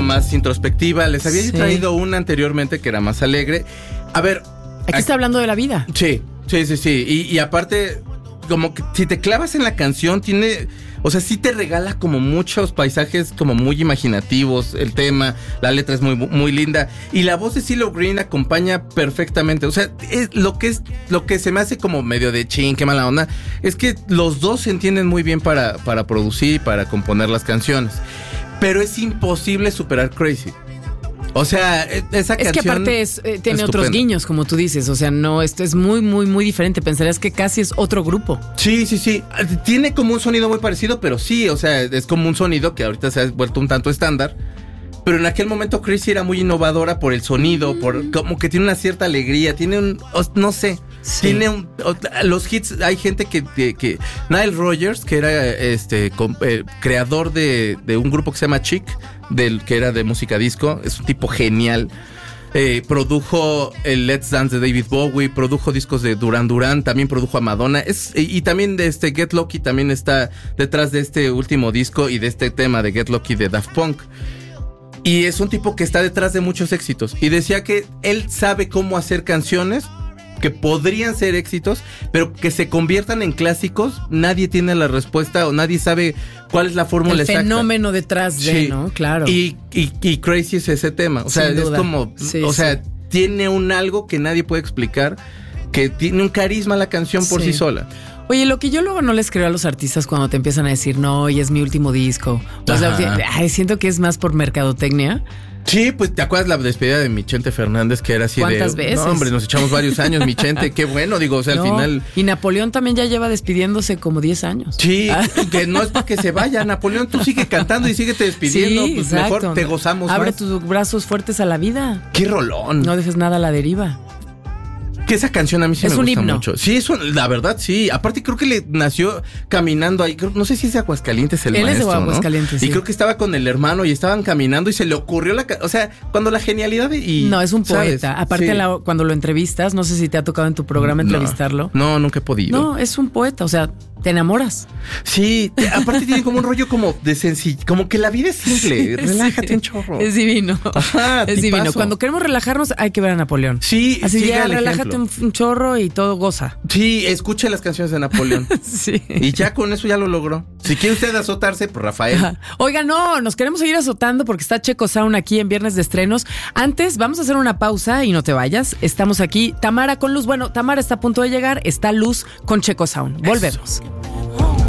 más introspectiva. Les había traído una anteriormente que era más alegre. A ver... Aquí está hablando de la vida. Sí. Y aparte, como que si te clavas en la canción, tiene... O sea, sí te regala como muchos paisajes como muy imaginativos, el tema, la letra es muy linda y la voz de CeeLo Green acompaña perfectamente. O sea, lo que se me hace como medio de ching, qué mala onda, es que los dos se entienden muy bien para producir y para componer las canciones. Pero es imposible superar Crazy. O sea, esa canción... Es que aparte tiene otros guiños, como tú dices. O sea, no, esto es muy, muy, muy diferente. Pensarías que casi es otro grupo. Sí. Tiene como un sonido muy parecido, pero sí, o sea, es como un sonido que ahorita se ha vuelto un tanto estándar. Pero en aquel momento Crazy era muy innovadora por el sonido, por como que tiene una cierta alegría, tiene un... No sé... Sí. Tiene los hits, hay gente que Nile Rodgers, que era creador de un grupo que se llama Chic, que era de música disco, es un tipo genial. Produjo el Let's Dance de David Bowie, produjo discos de Duran Duran, también produjo a Madonna, y también de Get Lucky también está detrás de este último disco y de este tema de Get Lucky de Daft Punk. Y es un tipo que está detrás de muchos éxitos. Y decía que él sabe cómo hacer canciones que podrían ser éxitos, pero que se conviertan en clásicos. Nadie tiene la respuesta o nadie sabe cuál es la fórmula exacta. El fenómeno detrás de, ¿no? Claro. Y Crazy es ese tema. O sea, es como... sea, tiene un algo que nadie puede explicar, que tiene un carisma la canción por sí sola. Oye, lo que yo luego no les creo a los artistas cuando te empiezan a decir, no, y es mi último disco. O sea, siento que es más por mercadotecnia. Sí, pues te acuerdas la despedida de Michente Fernández, que era así ¿Cuántas veces? No, hombre, nos echamos varios años, Michente, qué bueno, digo, o sea, al final... Y Napoleón también ya lleva despidiéndose como 10 años. Sí, que no es para que se vaya, Napoleón, tú sigue cantando y síguete despidiendo, pues exacto. Mejor te gozamos Abre más. tus brazos fuertes a la vida. ¡Qué rolón! No dejes nada a la deriva. Que esa canción a mí sí me gusta himno. Mucho. Sí, la verdad, sí. Aparte creo que le nació caminando ahí. No sé si es de Aguascalientes el maestro, es de Aguascalientes, ¿no? sí. Y creo que estaba con el hermano y estaban caminando y se le ocurrió o sea, cuando la genialidad No, es un poeta. ¿sabes? Aparte cuando lo entrevistas, no sé si te ha tocado en tu programa entrevistarlo. No, nunca he podido. No, es un poeta, o sea, te enamoras. Sí, aparte tiene como un rollo como de sencillo, como que la vida es simple, relájate un chorro. Es divino. Ajá, es divino. Cuando queremos relajarnos hay que ver a Napoleón. Sí, así ya relájate un chorro y todo goza. Sí, escuche las canciones de Napoleón. Sí. Y ya con eso ya lo logró. Si quiere usted azotarse, pues Rafael. Ajá. Oiga, no, nos queremos seguir azotando porque está Checo Sound aquí en Viernes de Estrenos. Antes, vamos a hacer una pausa y no te vayas. Estamos aquí, Tamara con Luz. Bueno, Tamara está a punto de llegar, está Luz con Checo Sound. Volvemos.